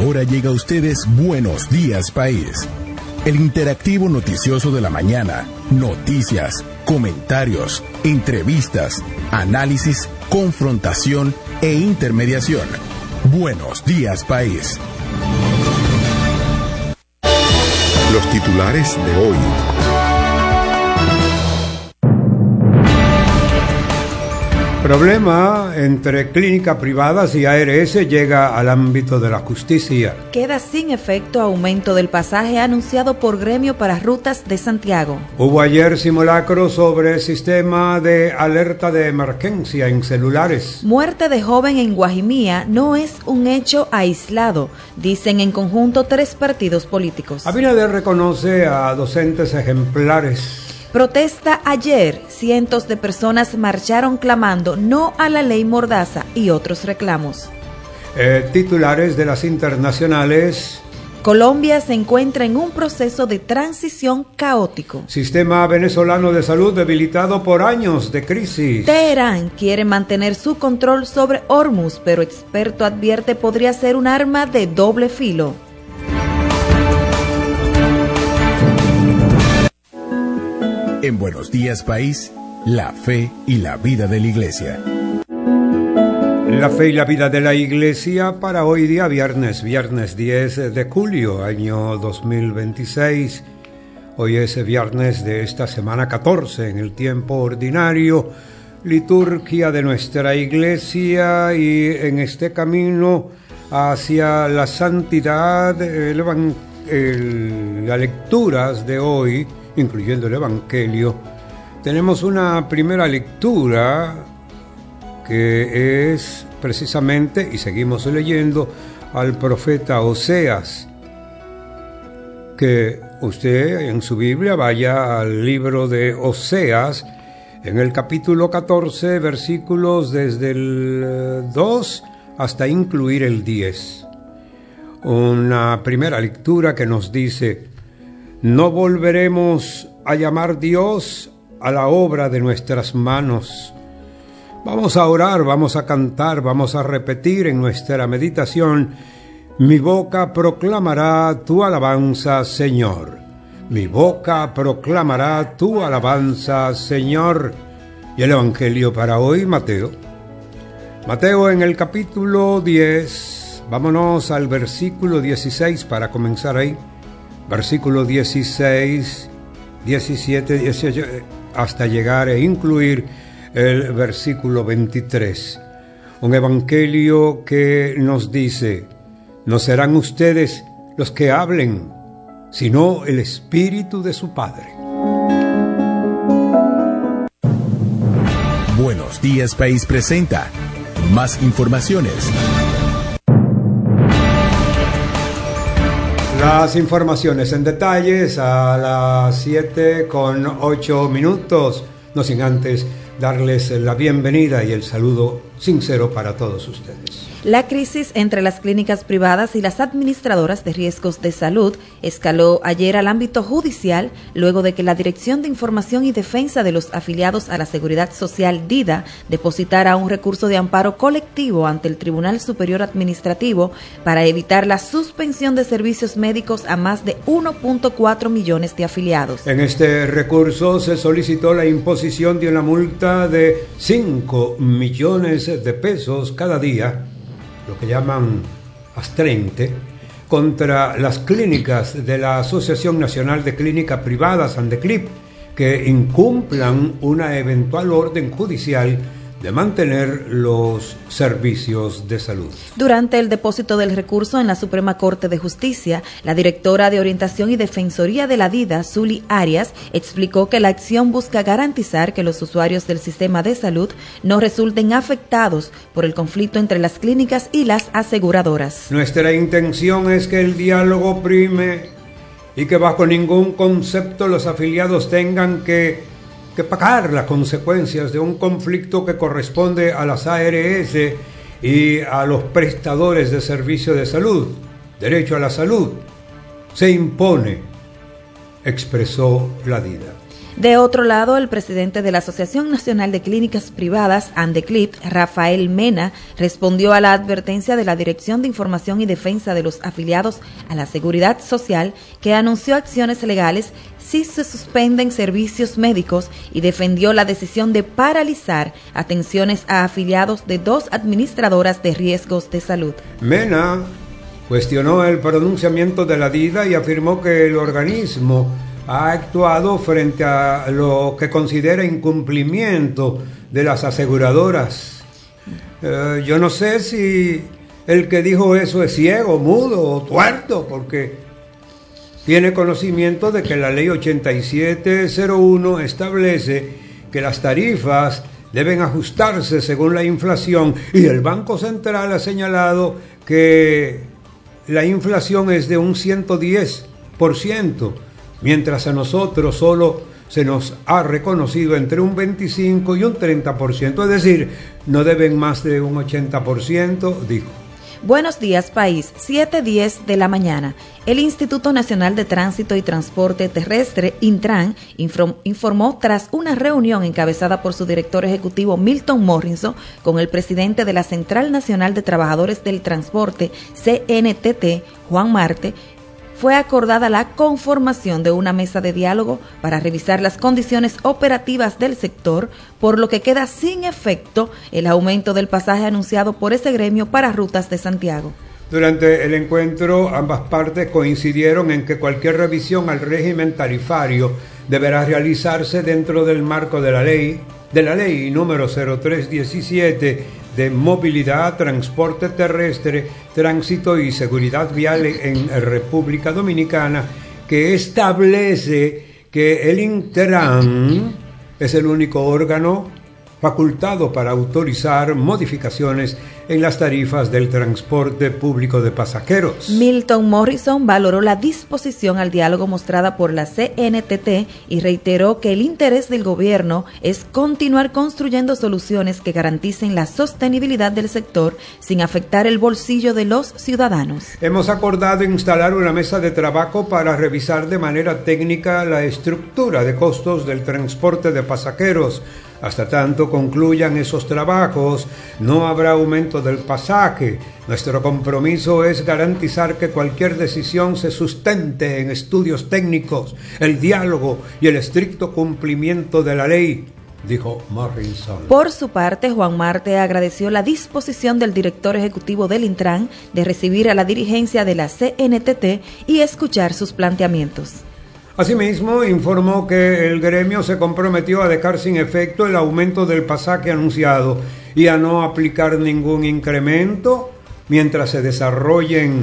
ahora llega a ustedes Buenos Días País, el interactivo noticioso de la mañana. Noticias, comentarios, entrevistas, análisis, confrontación e intermediación. Buenos Días País. Los titulares de hoy. Problema entre clínicas privadas y ARS llega al ámbito de la justicia. Queda sin efecto aumento del pasaje anunciado por Gremio para Rutas de Santiago. Hubo ayer simulacro sobre sistema de alerta de emergencia en celulares. Muerte de joven en Guajimía no es un hecho aislado, dicen en conjunto 3 partidos políticos. Abinader reconoce a docentes ejemplares. Protesta ayer, cientos de personas marcharon clamando no a la ley Mordaza y otros reclamos. Titulares de las internacionales. Colombia se encuentra en un proceso de transición caótico. Sistema venezolano de salud debilitado por años de crisis. Teherán quiere mantener su control sobre Hormuz, pero experto advierte podría ser un arma de doble filo. En Buenos Días País, la fe y la vida de la Iglesia. La fe y la vida de la Iglesia para hoy día viernes 10 de julio, año 2026. Hoy es viernes de esta semana 14 en el tiempo ordinario, liturgia de nuestra Iglesia, y en este camino hacia la santidad, las lecturas de hoy, incluyendo el Evangelio, tenemos una primera lectura que es precisamente, y seguimos leyendo, al profeta Oseas. Que usted en su Biblia vaya al libro de Oseas, en el capítulo 14, versículos desde el 2 hasta incluir el 10. Una primera lectura que nos dice: no volveremos a llamar Dios a la obra de nuestras manos. Vamos a orar, vamos a cantar, vamos a repetir en nuestra meditación: mi boca proclamará tu alabanza, Señor. Mi boca proclamará tu alabanza, Señor. Y el Evangelio para hoy, Mateo. Mateo en el capítulo 10, vámonos al versículo 16 para comenzar ahí. Versículo 16, 17, 18, hasta llegar e incluir el versículo 23. Un evangelio que nos dice: no serán ustedes los que hablen, sino el Espíritu de su Padre. Buenos Días País presenta más informaciones. Las informaciones en detalles a las 7:08, no sin antes darles la bienvenida y el saludo sincero para todos ustedes. La crisis entre las clínicas privadas y las administradoras de riesgos de salud escaló ayer al ámbito judicial luego de que la Dirección de Información y Defensa de los Afiliados a la Seguridad Social, DIDA, depositara un recurso de amparo colectivo ante el Tribunal Superior Administrativo para evitar la suspensión de servicios médicos a más de 1.4 millones de afiliados. En este recurso se solicitó la imposición de una multa de 5 millones de pesos cada día, lo que llaman astrente, contra las clínicas de la Asociación Nacional de Clínicas Privadas, ANDECLIP, que incumplan una eventual orden judicial de mantener los servicios de salud. Durante el depósito del recurso en la Suprema Corte de Justicia, la directora de Orientación y Defensoría de la DIDA, Zuly Arias, explicó que la acción busca garantizar que los usuarios del sistema de salud no resulten afectados por el conflicto entre las clínicas y las aseguradoras. Nuestra intención es que el diálogo prime y que bajo ningún concepto los afiliados tengan que pagar las consecuencias de un conflicto que corresponde a las ARS y a los prestadores de servicio de salud. Derecho a la salud se impone, expresó la DIDA. De otro lado, el presidente de la Asociación Nacional de Clínicas Privadas, ANDECLIP, Rafael Mena, respondió a la advertencia de la Dirección de Información y Defensa de los Afiliados a la Seguridad Social, que anunció acciones legales si se suspenden servicios médicos, y defendió la decisión de paralizar atenciones a afiliados de 2 administradoras de riesgos de salud. Mena cuestionó el pronunciamiento de la DIDA y afirmó que el organismo ha actuado frente a lo que considera incumplimiento de las aseguradoras. Yo no sé si el que dijo eso es ciego, mudo o tuerto, porque tiene conocimiento de que la ley 8701 establece que las tarifas deben ajustarse según la inflación, y el Banco Central ha señalado que la inflación es de un 110%, mientras a nosotros solo se nos ha reconocido entre un 25 y un 30%, es decir, no deben más de un 80%, dijo. Buenos días, país. 7:10 de la mañana. El Instituto Nacional de Tránsito y Transporte Terrestre, Intran, informó tras una reunión encabezada por su director ejecutivo Milton Morrison con el presidente de la Central Nacional de Trabajadores del Transporte, CNTT, Juan Marte, fue acordada la conformación de una mesa de diálogo para revisar las condiciones operativas del sector, por lo que queda sin efecto el aumento del pasaje anunciado por ese gremio para rutas de Santiago. Durante el encuentro, ambas partes coincidieron en que cualquier revisión al régimen tarifario deberá realizarse dentro del marco de la ley número 0317 de movilidad, transporte terrestre, tránsito y seguridad vial en República Dominicana, que establece que el Intran es el único órgano facultado para autorizar modificaciones en las tarifas del transporte público de pasajeros. Milton Morrison valoró la disposición al diálogo mostrada por la CNTT y reiteró que el interés del gobierno es continuar construyendo soluciones que garanticen la sostenibilidad del sector sin afectar el bolsillo de los ciudadanos. Hemos acordado instalar una mesa de trabajo para revisar de manera técnica la estructura de costos del transporte de pasajeros. Hasta tanto concluyan esos trabajos, no habrá aumento del pasaje. Nuestro compromiso es garantizar que cualquier decisión se sustente en estudios técnicos, el diálogo y el estricto cumplimiento de la ley, dijo Morrison. Por su parte, Juan Marte agradeció la disposición del director ejecutivo del Intran de recibir a la dirigencia de la CNTT y escuchar sus planteamientos. Asimismo, informó que el gremio se comprometió a dejar sin efecto el aumento del pasaje anunciado y a no aplicar ningún incremento mientras se desarrollen